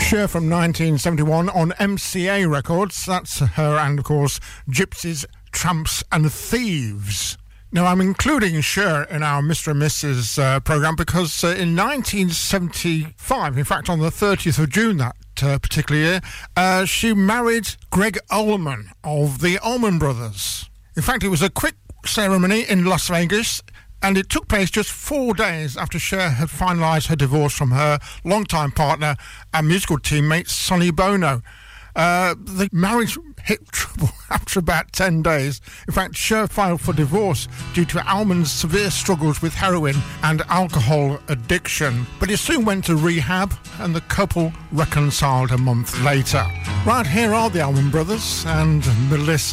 Cher from 1971 on MCA Records. That's her and, of course, Gypsies, Tramps and Thieves. Now, I'm including Cher in our Mr. and Mrs. programme because in 1975, in fact on the 30th of June that particular year, she married Greg Allman of the Allman Brothers. In fact, it was a quick ceremony in Las Vegas, and it took place just 4 days after Cher had finalised her divorce from her longtime partner and musical teammate Sonny Bono. The marriage hit trouble after about 10 days. In fact, Cher filed for divorce due to Allman's severe struggles with heroin and alcohol addiction. But he soon went to rehab and the couple reconciled a month later. Right, here are the Allman Brothers and Melissa.